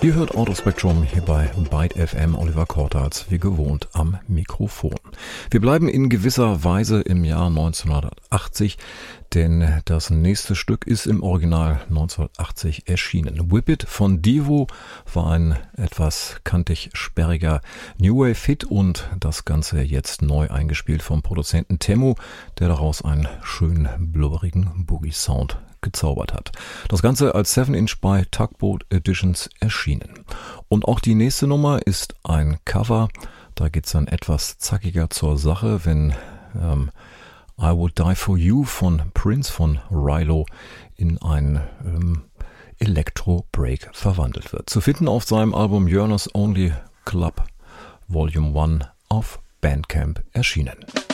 Ihr hört Autospektrum hier bei Byte FM, Oliver Kortals, wie gewohnt am Mikrofon. Wir bleiben in gewisser Weise im Jahr 1980, denn das nächste Stück ist im Original 1980 erschienen. Whip It von Devo war ein etwas kantig sperriger New Wave Hit und das Ganze jetzt neu eingespielt vom Produzenten Temu, der daraus einen schönen blubberigen Boogie-Sound gezaubert hat. Das Ganze als 7-Inch bei Tugboat Editions erschienen. Und auch die nächste Nummer ist ein Cover. Da geht's dann etwas zackiger zur Sache, wenn I Would Die For You von Prince von Rilo in ein Electro-Break verwandelt wird. Zu finden auf seinem Album Yearners Only Club Volume 1 auf Bandcamp erschienen.